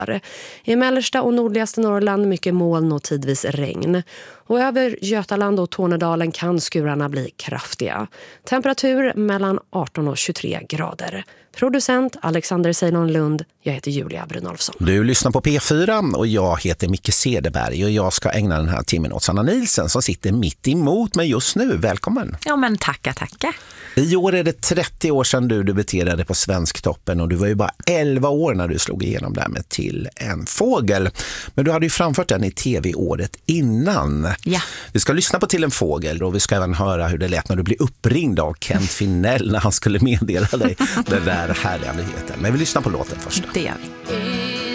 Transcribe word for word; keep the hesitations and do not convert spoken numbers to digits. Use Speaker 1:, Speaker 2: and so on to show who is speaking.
Speaker 1: I mellersta och nordligaste Norrland mycket moln och tidvis regn. Och över Götaland och Tornedalen kan skurarna bli kraftiga. Temperatur mellan arton och tjugotre grader. Producent Alexander Seinon Lund. Jag heter Julia Brynolfsson.
Speaker 2: Du lyssnar på P fyra och jag heter Micke Cederberg och jag ska ägna den här timmen åt Sanna Nielsen som sitter mitt emot mig just nu. Välkommen!
Speaker 3: Ja men tacka, tacka.
Speaker 2: I år är det trettio år sedan du debuterade på Svensktoppen och du var ju bara elva år när du slog igenom där med Till en fågel. Men du hade ju framfört den i tv-året innan.
Speaker 3: Ja.
Speaker 2: Vi ska lyssna på Till en fågel och vi ska även höra hur det lät när du blev uppringd av Kent Finell när han skulle meddela dig den där härliga nyheten. Men vi lyssnar på låten först.
Speaker 3: Det gör vi.